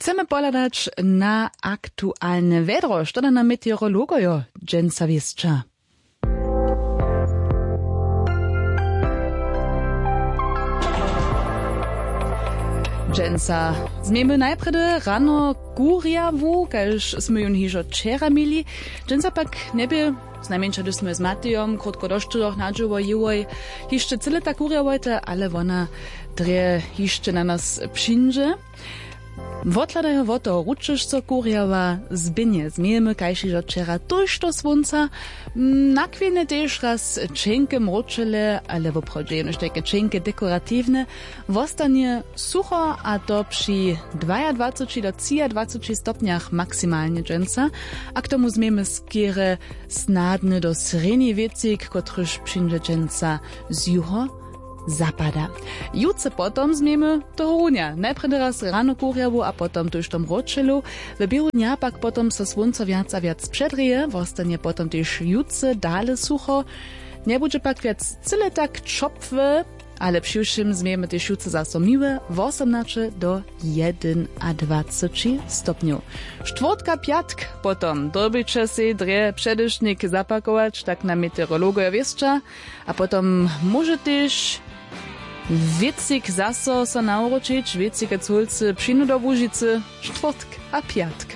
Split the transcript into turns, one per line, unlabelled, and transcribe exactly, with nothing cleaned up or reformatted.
Chcemy poladać na aktualne wedro, što da nam meteorologojo dżęca wieszcza. Dżęca zmiemy najpredy rano kurjawu, kaž sme jun hižo včera mili. Dżęca pak nebie znajmniejsza, gdy sme z Matejom krótko do czterech nadżyło jewoj jeszcze cyle ta kurjawojte, ale ona dre jeszcze na nas przyjdzie. Wotladajo woto ruczyszco kurjawa zbynie zmiemy, kaž hižo včera tuż do słonca. Nakwiene też raz čenke mročele, ale w prodzieju takie čenke dekoratywne. Wostanie sucho, a to przy dwudziestym do trzydziestego stopniach maksymalnie dżęca. A k tomu zmiemy skierę snadny do sredniej wiecik, kotryż przyjdzie dżęca z juho zapada. Jutce potom zmiemy do runia. Najpierw raz rano kurjawu, a potom tuż do mročelu. W bielu dnia pak potom so słońce wiac a wiac przedrije, wostanie potom też jutce dale sucho. Nie będzie pak wiac cyle tak czopwe, ale przyjszym zmiemy też jutce zaso miłe, osiemnaście do dwudziestego stopniu. Czwartka, piatk potom dobycze się dre przedysznik zapakować, tak na meteorologoja wieszcza, a potom może też wiecik zaso so nauroczyć, wiecik a culcy przyjdą do Łużycy, czwartek a piatk.